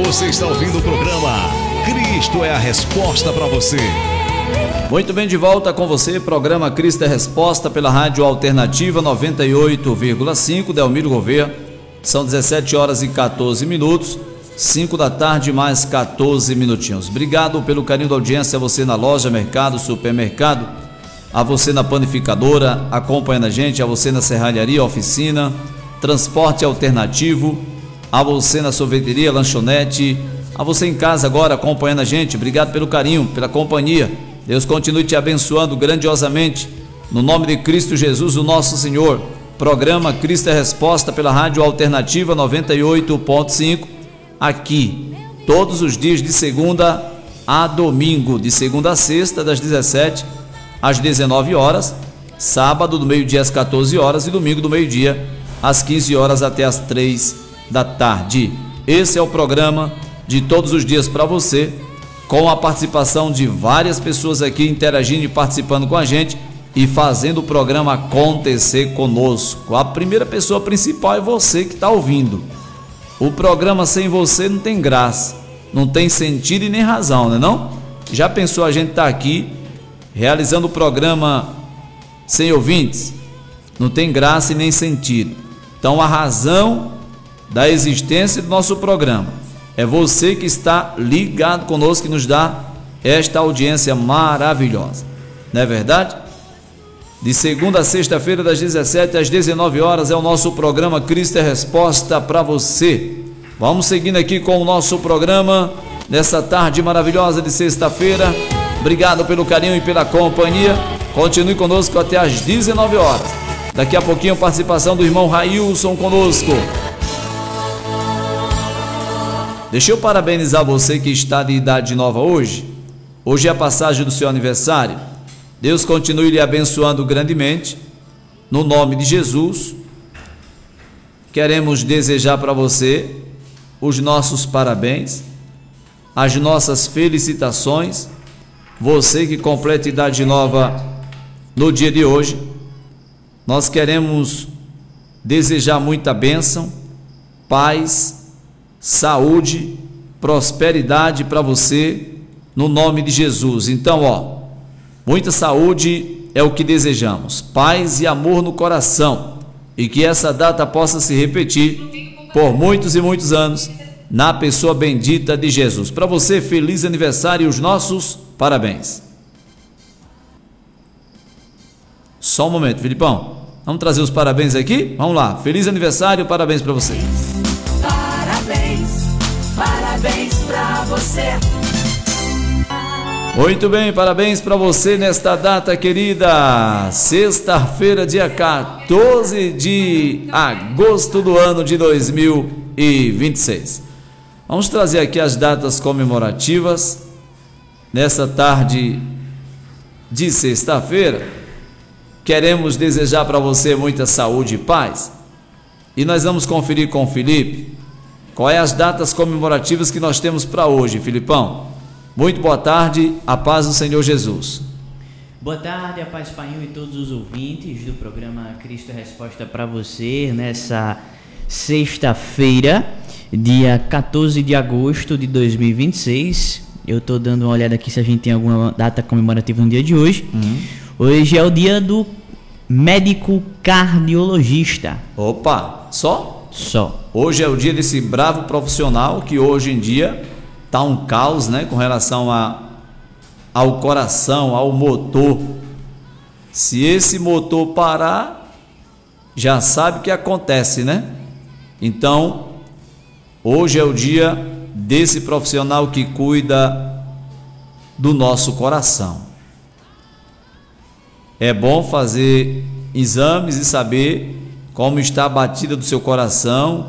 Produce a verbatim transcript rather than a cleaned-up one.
Você está ouvindo o programa Cristo é a Resposta para você. Muito bem, de volta com você, programa Cristo é a Resposta pela Rádio Alternativa noventa e oito vírgula cinco, Delmiro Gouveia. São dezessete horas e quatorze minutos, cinco da tarde mais quatorze minutinhos. Obrigado pelo carinho da audiência, a você na loja, mercado, supermercado, a você na panificadora, acompanhando a gente, a você na serralharia, oficina, transporte alternativo, a você na sorveteria, lanchonete, a você em casa agora acompanhando a gente. Obrigado pelo carinho, pela companhia. Deus continue te abençoando grandiosamente, no nome de Cristo Jesus, o nosso Senhor. Programa Cristo é Resposta pela Rádio Alternativa noventa e oito ponto cinco, aqui, todos os dias de segunda a domingo, de segunda a sexta, das dezessete às dezenove horas, sábado do meio-dia às quatorze horas e domingo do meio-dia às quinze horas até às três da tarde. Esse é o programa de todos os dias para você, com a participação de várias pessoas aqui interagindo e participando com a gente e fazendo o programa acontecer conosco. A primeira pessoa principal é você que está ouvindo. O programa sem você não tem graça, não tem sentido e nem razão, não é não? Já pensou a gente estar aqui realizando o programa sem ouvintes? Não tem graça e nem sentido. Então a razão da existência do nosso programa é você que está ligado conosco, que nos dá esta audiência maravilhosa, não é verdade? De segunda a sexta-feira, das dezessete às dezenove horas, é o nosso programa Cristo é Resposta para você. Vamos seguindo aqui com o nosso programa nessa tarde maravilhosa de sexta-feira. Obrigado pelo carinho e pela companhia. Continue conosco até às dezenove horas. Daqui a pouquinho, participação do irmão Railson conosco. Deixa eu parabenizar você que está de idade nova hoje. Hoje é a passagem do seu aniversário. Deus continue lhe abençoando grandemente, no nome de Jesus. Queremos desejar para você os nossos parabéns, as nossas felicitações. Você que completa idade nova no dia de hoje, nós queremos desejar muita bênção, paz, saúde, prosperidade para você, no nome de Jesus. Então, ó, muita saúde é o que desejamos, paz e amor no coração, e que essa data possa se repetir por muitos e muitos anos, na pessoa bendita de Jesus. Para você, feliz aniversário e os nossos parabéns. Só um momento, Filipão, vamos trazer os parabéns aqui? Vamos lá, feliz aniversário, parabéns para você. Parabéns pra você. Muito bem, parabéns para você nesta data querida, sexta-feira, dia quatorze de agosto do ano de dois mil e vinte e seis. Vamos trazer aqui as datas comemorativas nessa tarde de sexta-feira. Queremos desejar para você muita saúde e paz, e nós vamos conferir com o Felipe quais as datas comemorativas que nós temos para hoje, Filipão. Muito boa tarde, a paz do Senhor Jesus. Boa tarde, a paz Pai e todos os ouvintes do programa Cristo é Resposta para você, nessa sexta-feira, dia quatorze de agosto de dois mil e vinte e seis. Eu estou dando uma olhada aqui se a gente tem alguma data comemorativa no dia de hoje. Uhum. Hoje é o dia do médico cardiologista. Opa, só? Só. Hoje é o dia desse bravo profissional que hoje em dia está um caos, né, com relação a, ao coração, ao motor. Se esse motor parar, já sabe o que acontece, né? Então, hoje é o dia desse profissional que cuida do nosso coração. É bom fazer exames e saber como está a batida do seu coração,